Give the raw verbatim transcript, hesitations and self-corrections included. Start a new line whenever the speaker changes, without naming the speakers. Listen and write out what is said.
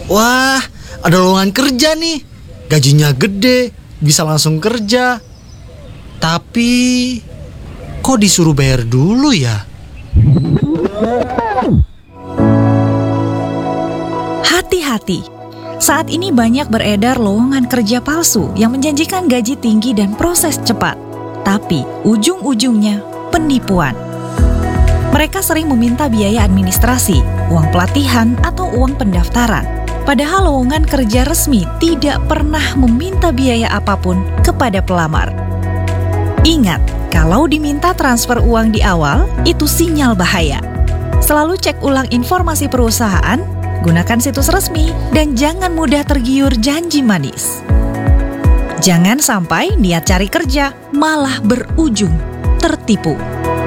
Wah, ada lowongan kerja nih. Gajinya gede, bisa langsung kerja. Tapi kok disuruh bayar dulu ya?
Hati-hati. Saat ini banyak beredar lowongan kerja palsu yang menjanjikan gaji tinggi dan proses cepat. Tapi ujung-ujungnya penipuan. Mereka sering meminta biaya administrasi, uang pelatihan, atau uang pendaftaran. Padahal lowongan kerja resmi tidak pernah meminta biaya apapun kepada pelamar. Ingat, kalau diminta transfer uang di awal, itu sinyal bahaya. Selalu cek ulang informasi perusahaan, gunakan situs resmi, dan jangan mudah tergiur janji manis. Jangan sampai niat cari kerja malah berujung tertipu.